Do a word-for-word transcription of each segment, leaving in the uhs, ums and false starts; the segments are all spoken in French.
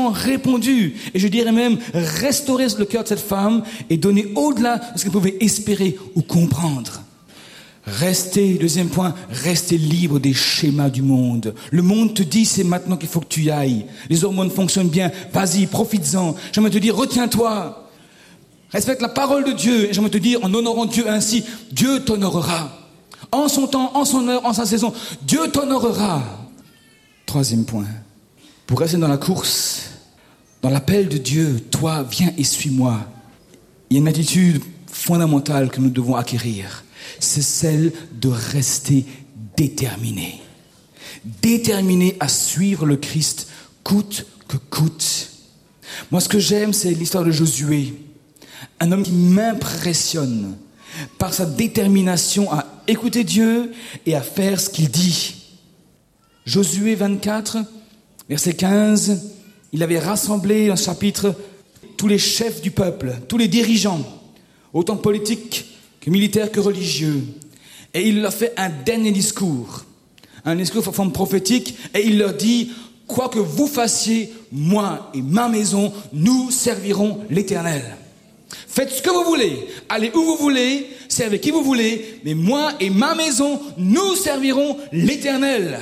richement répondu. Et je dirais même restaurer le cœur de cette femme et donner au-delà de ce qu'elle pouvait espérer ou comprendre. Restez, deuxième point, restez libre des schémas du monde. Le monde te dit, c'est maintenant qu'il faut que tu y ailles. Les hormones fonctionnent bien, vas-y, profites-en. J'aimerais te dire, retiens-toi. Respecte la parole de Dieu. Et j'aimerais te dire, en honorant Dieu ainsi, Dieu t'honorera. En son temps, en son heure, en sa saison, Dieu t'honorera. Troisième point, pour rester dans la course, dans l'appel de Dieu, toi, viens et suis-moi. Il y a une attitude fondamentale que nous devons acquérir. C'est celle de rester déterminé. Déterminé à suivre le Christ coûte que coûte. Moi, ce que j'aime, c'est l'histoire de Josué. Un homme qui m'impressionne par sa détermination à écouter Dieu et à faire ce qu'il dit. Josué vingt-quatre, verset quinze, il avait rassemblé dans ce chapitre tous les chefs du peuple, tous les dirigeants, autant politiques que militaires que religieux. Et il leur fait un dernier discours, un discours en forme prophétique, et il leur dit, quoi que vous fassiez, moi et ma maison, nous servirons l'Éternel. Faites ce que vous voulez, allez où vous voulez, servez qui vous voulez, mais moi et ma maison, nous servirons l'Éternel.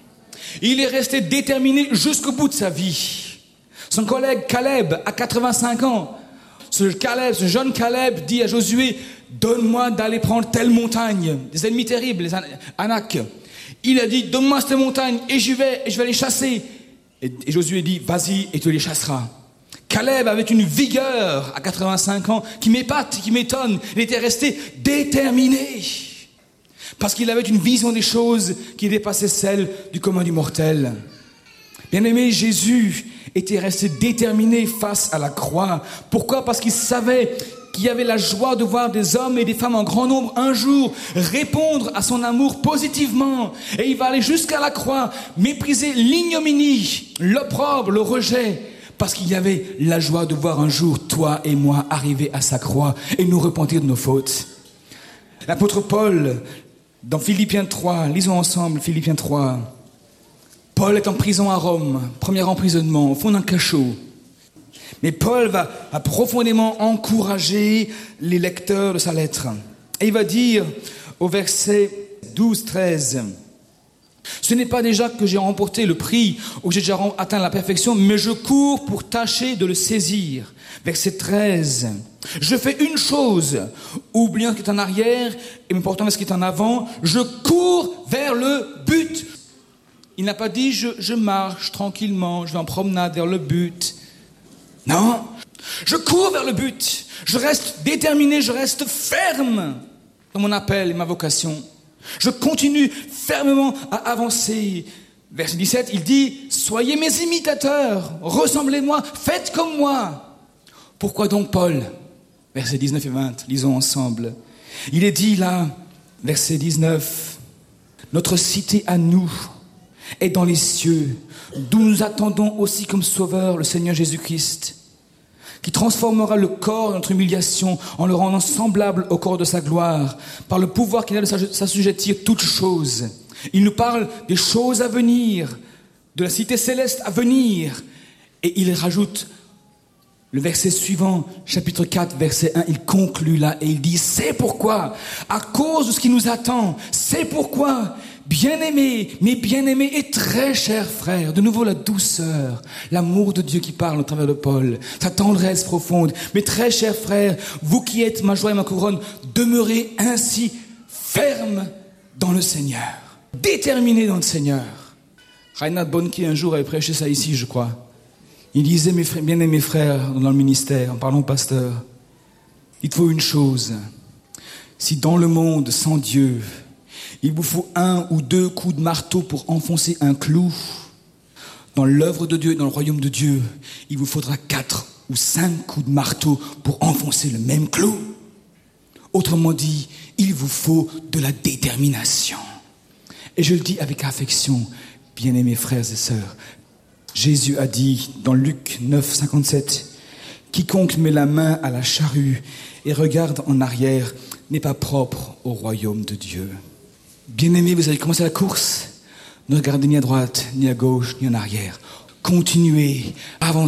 Il est resté déterminé jusqu'au bout de sa vie. Son collègue Caleb a quatre-vingt-cinq ans. Ce Caleb, ce jeune Caleb dit à Josué, donne-moi d'aller prendre telle montagne, des ennemis terribles, les Anak. Il a dit, donne-moi cette montagne et j'y vais, et je vais les chasser. Et, et Josué dit, vas-y et tu les chasseras. Caleb avait une vigueur à quatre-vingt-cinq ans qui m'épate, qui m'étonne. Il était resté déterminé. Parce qu'il avait une vision des choses qui dépassait celle du commun du mortel. Bien-aimé, Jésus était resté déterminé face à la croix. Pourquoi ? Parce qu'il savait qu'il y avait la joie de voir des hommes et des femmes en grand nombre un jour répondre à son amour positivement. Et il va aller jusqu'à la croix, mépriser l'ignominie, l'opprobre, le rejet. Parce qu'il y avait la joie de voir un jour toi et moi arriver à sa croix et nous repentir de nos fautes. L'apôtre Paul, dans Philippiens trois, lisons ensemble Philippiens trois. Paul est en prison à Rome, premier emprisonnement, au fond d'un cachot. Mais Paul va, va profondément encourager les lecteurs de sa lettre. Et il va dire au verset douze treize, « Ce n'est pas déjà que j'ai remporté le prix ou que j'ai déjà atteint la perfection, mais je cours pour tâcher de le saisir. » Verset treize, « Je fais une chose, oubliant ce qui est en arrière et me portant vers ce qui est en avant, je cours vers le but. » Il n'a pas dit je, je marche tranquillement, je vais en promenade vers le but. Non, je cours vers le but. Je reste déterminé, je reste ferme dans mon appel et ma vocation. Je continue fermement à avancer. Verset dix-sept, il dit, soyez mes imitateurs, ressemblez-moi, faites comme moi. Pourquoi donc Paul ? Versets dix-neuf et vingt, lisons ensemble. Il est dit là, verset dix-neuf, notre cité à nous est dans les cieux, d'où nous attendons aussi comme sauveur le Seigneur Jésus-Christ, qui transformera le corps de notre humiliation en le rendant semblable au corps de sa gloire, par le pouvoir qu'il a de s'assujettir toutes choses. Il nous parle des choses à venir, de la cité céleste à venir, et il rajoute le verset suivant, chapitre quatre, verset un, il conclut là et il dit, c'est pourquoi, à cause de ce qui nous attend, c'est pourquoi, bien-aimés, mes bien-aimés et très chers frères, de nouveau la douceur, l'amour de Dieu qui parle au travers de Paul, sa tendresse profonde, mes très chers frères, vous qui êtes ma joie et ma couronne, demeurez ainsi fermes dans le Seigneur, déterminés dans le Seigneur. Reinhard Bonnke un jour avait prêché ça ici, je crois. Il disait, mes frères, bien-aimés frères, dans le ministère, en parlant pasteur, il te faut une chose. Si dans le monde, sans Dieu, il vous faut un ou deux coups de marteau pour enfoncer un clou, dans l'œuvre de Dieu, dans le royaume de Dieu, il vous faudra quatre ou cinq coups de marteau pour enfoncer le même clou. Autrement dit, il vous faut de la détermination. Et je le dis avec affection, bien-aimés frères et sœurs, Jésus a dit dans Luc neuf, cinquante-sept, « Quiconque met la main à la charrue et regarde en arrière n'est pas propre au royaume de Dieu. » Bien-aimés, vous avez commencé la course. Ne regardez ni à droite, ni à gauche, ni en arrière. Continuez, avancez.